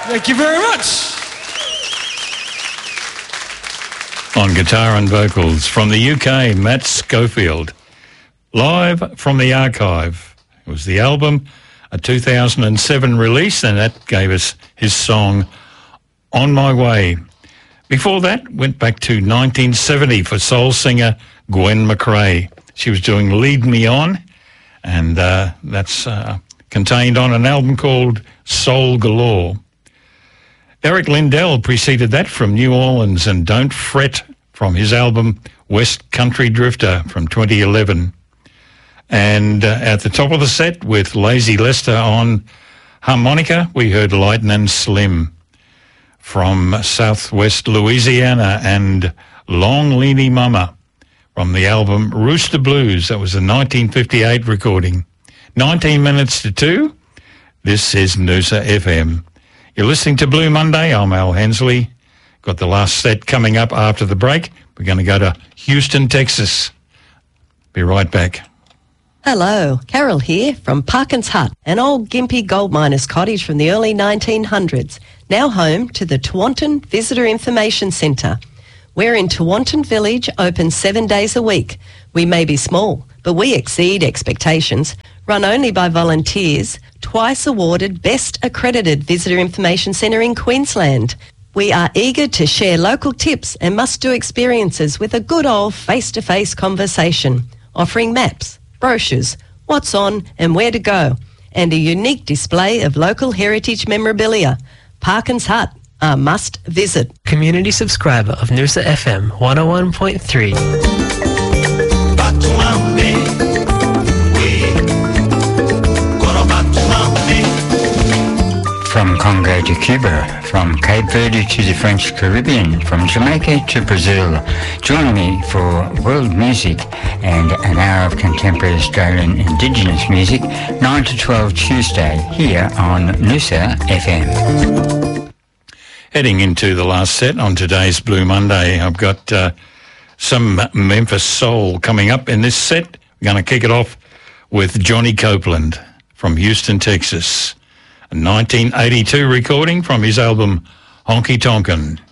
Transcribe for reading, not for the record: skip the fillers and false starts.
Thank you very much. On guitar and vocals from the UK, Matt Schofield. Live from the Archive. It was the album, a 2007 release, and that gave us his song, On My Way. Before that, went back to 1970 for soul singer Gwen McRae. She was doing Lead Me On, and that's contained on an album called Soul Galore. Eric Lindell preceded that from New Orleans and Don't Fret from his album West Country Drifter from 2011. And at the top of the set with Lazy Lester on harmonica, we heard Lightnin' Slim from Southwest Louisiana and Long Leany Mama from the album Rooster Blues. That was a 1958 recording. 19 minutes to 2. This is Noosa FM. You're listening to Blue Monday. I'm Al Hensley. Got the last set coming up after the break. We're going to go to Houston, Texas. Be right back. Hello, Carol here from Parkins Hut, an old Gympie gold miner's cottage from the early 1900s, now home to the Tewantin Visitor Information Centre. We're in Tewantin Village, open 7 days a week. We may be small, but we exceed expectations. Run only by volunteers, twice awarded Best Accredited Visitor Information Centre in Queensland. We are eager to share local tips and must-do experiences with a good old face-to-face conversation, offering maps, brochures, what's on and where to go, and a unique display of local heritage memorabilia. Parkins Hut, a must visit. Community subscriber of Noosa FM 101.3. From Congo to Cuba, from Cape Verde to the French Caribbean, from Jamaica to Brazil. Join me for world music and an hour of contemporary Australian Indigenous music, 9 to 12 Tuesday, here on Noosa FM. Heading into the last set on today's Blue Monday, I've got some Memphis soul coming up in this set. We're going to kick it off with Johnny Copeland from Houston, Texas. A 1982 recording from his album Honky Tonkin'.